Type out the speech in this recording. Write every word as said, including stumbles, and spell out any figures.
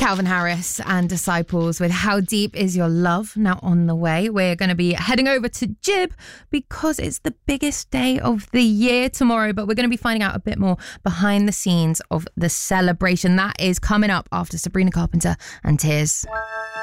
Calvin Harris and Disciples with How Deep Is Your Love. Now on the way, we're going to be heading over to Jib because it's the biggest day of the year tomorrow, but we're going to be finding out a bit more behind the scenes of the celebration. That is coming up after Sabrina Carpenter and Tears.